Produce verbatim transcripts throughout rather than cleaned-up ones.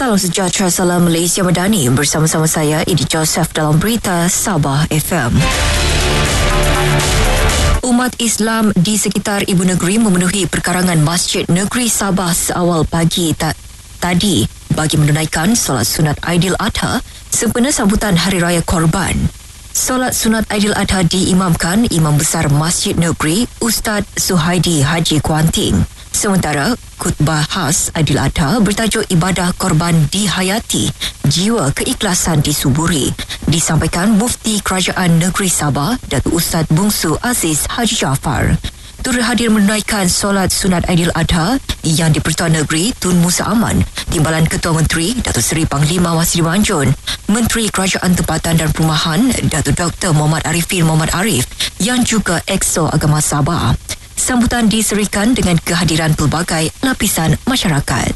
Salam sejahtera, salam Malaysia Madani. Bersama-sama saya, Edi Joseph dalam berita Sabah F M. Umat Islam di sekitar Ibu Negeri memenuhi perkarangan Masjid Negeri Sabah seawal pagi ta- tadi bagi menunaikan solat sunat Aidiladha sempena sambutan Hari Raya Korban. Solat sunat Aidiladha diimamkan Imam Besar Masjid Negeri Ustaz Suhaidi Haji Kuanting. Sementara khutbah khas Aidiladha bertajuk Ibadah Korban Dihayati, Jiwa Keikhlasan Disuburi disampaikan Mufti Kerajaan Negeri Sabah Datuk Ustaz Bungsu Aziz Haji Jaafar. Turut hadir menunaikan solat sunat Aidiladha yang di-Pertuan Negeri Tun Musa Aman, Timbalan Ketua Menteri Datuk Seri Panglima Wasri Manjun, Menteri Kerajaan Tempatan dan Perumahan Datuk Doktor Muhammad Arifin Muhammad Arif yang juga Exo Agama Sabah. Sambutan diserikan dengan kehadiran pelbagai lapisan masyarakat.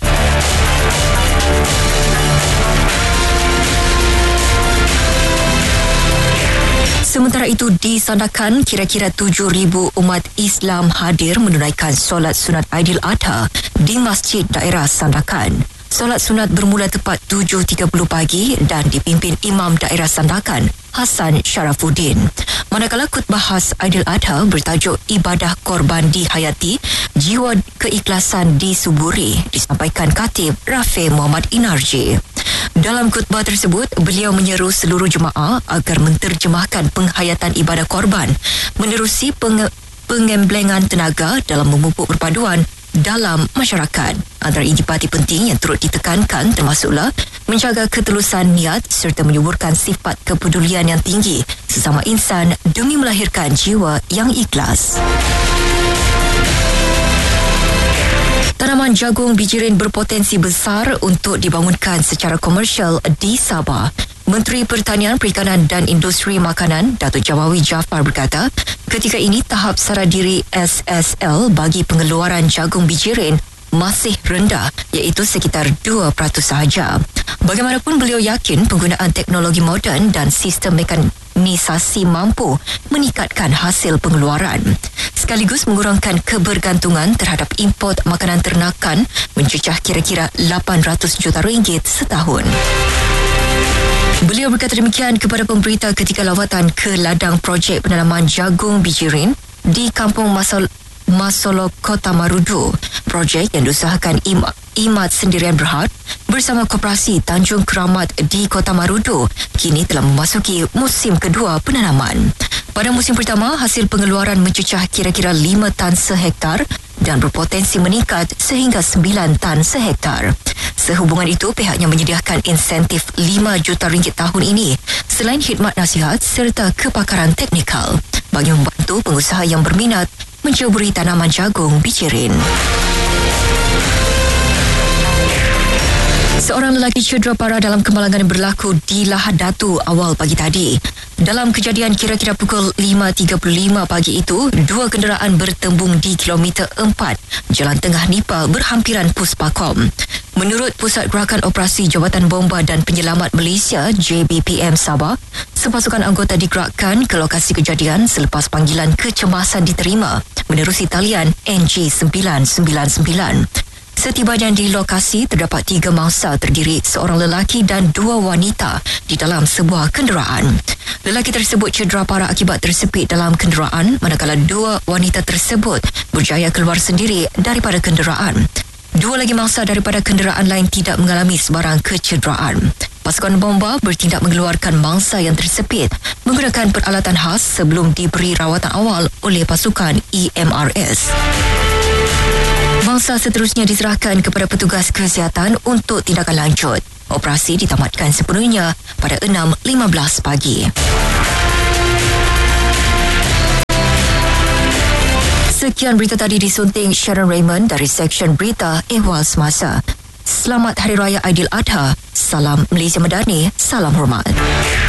Sementara itu, disandarkan kira-kira tujuh ribu umat Islam hadir menunaikan solat sunat Aidiladha di Masjid Daerah Sandakan. Solat sunat bermula tepat tujuh tiga puluh pagi dan dipimpin Imam Daerah Sandakan, Hassan Sharafuddin. Manakala khutbah khas Aidiladha bertajuk Ibadah Korban Dihayati, Jiwa Keikhlasan Disuburi disampaikan Khatib Rafi Muhammad Inarji. Dalam khutbah tersebut, beliau menyeru seluruh jemaah agar menterjemahkan penghayatan ibadah korban menerusi penge- pengemblengan tenaga dalam memupuk perpaduan dalam masyarakat. Antara intipati penting yang turut ditekankan termasuklah menjaga ketulusan niat serta menyuburkan sifat kepedulian yang tinggi sesama insan demi melahirkan jiwa yang ikhlas. Tanaman jagung bijirin berpotensi besar untuk dibangunkan secara komersial di Sabah. Menteri Pertanian, Perikanan dan Industri Makanan, Datuk Jamawi Jaafar berkata, ketika ini tahap saradiri S S L bagi pengeluaran jagung bijirin masih rendah, iaitu sekitar dua peratus sahaja. Bagaimanapun, beliau yakin penggunaan teknologi moden dan sistem mekanisasi mampu meningkatkan hasil pengeluaran, sekaligus mengurangkan kebergantungan terhadap import makanan ternakan mencecah kira-kira lapan ratus juta ringgit setahun. Beliau berkata demikian kepada pemberita ketika lawatan ke ladang projek penanaman jagung bijirin di Kampung Masol Masolo Kota Marudu. Projek yang diusahakan Im- Imat Sendirian Berhad bersama Koperasi Tanjung Keramat di Kota Marudu kini telah memasuki musim kedua penanaman. Pada musim pertama, hasil pengeluaran mencecah kira-kira lima tan sehektar dan berpotensi meningkat sehingga sembilan tan sehektar. Sehubungan itu, pihaknya menyediakan insentif lima juta ringgit tahun ini selain khidmat nasihat serta kepakaran teknikal bagi membantu pengusaha yang berminat mencuburi tanaman jagung bijirin. Seorang lelaki cedera parah dalam kemalangan yang berlaku di Lahad Datu awal pagi tadi. Dalam kejadian kira-kira pukul lima tiga puluh lima pagi itu, dua kenderaan bertembung di kilometer empat Jalan Tengah Nipah berhampiran Puspakom. Menurut Pusat Gerakan Operasi Jabatan Bomba dan Penyelamat Malaysia J B P M Sabah, sepasukan anggota digerakkan ke lokasi kejadian selepas panggilan kecemasan diterima menerusi talian N G sembilan sembilan sembilan. Setibanya di lokasi, terdapat tiga mangsa terdiri seorang lelaki dan dua wanita di dalam sebuah kenderaan. Lelaki tersebut cedera parah akibat tersepit dalam kenderaan, manakala dua wanita tersebut berjaya keluar sendiri daripada kenderaan. Dua lagi mangsa daripada kenderaan lain tidak mengalami sebarang kecederaan. Pasukan bomba bertindak mengeluarkan mangsa yang tersepit menggunakan peralatan khas sebelum diberi rawatan awal oleh pasukan E M R S. Mangsa seterusnya diserahkan kepada petugas kesihatan untuk tindakan lanjut. Operasi ditamatkan sepenuhnya pada enam lima belas pagi. Sekian berita tadi disunting Sharon Raymond dari Seksyen Berita Ehwal Semasa. Selamat Hari Raya Aidiladha. Salam Malaysia Madani. Salam hormat.